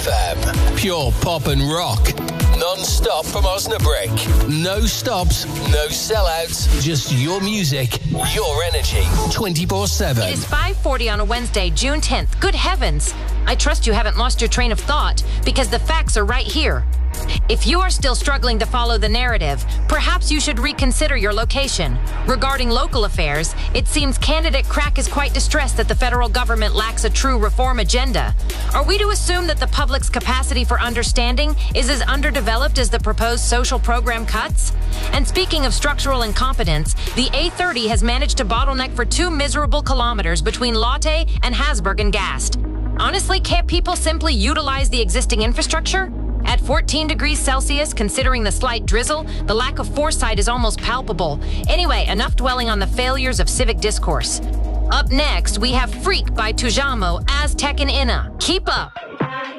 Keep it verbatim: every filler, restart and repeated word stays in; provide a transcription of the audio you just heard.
M. Pure pop and rock. Non-stop from Osnabrück. No stops, no sellouts. Just your music, your energy. twenty-four seven. It is five forty on a Wednesday, June tenth. Good heavens. I trust you haven't lost your train of thought, because the facts are right here. If you are still struggling to follow the narrative, perhaps you should reconsider your location. Regarding local affairs, it seems candidate Crack is quite distressed that the federal government lacks a true reform agenda. Are we to assume that the public's capacity for understanding is as underdeveloped as the proposed social program cuts? And speaking of structural incompetence, the A thirty has managed to bottleneck for two miserable kilometers between Lotte and Hasberg and Gast. Honestly, can't people simply utilize the existing infrastructure? At fourteen degrees Celsius, considering the slight drizzle, the lack of foresight is almost palpable. Anyway, enough dwelling on the failures of civic discourse. Up next, we have Freak by Tujamo, Aztec and Inna. Keep up!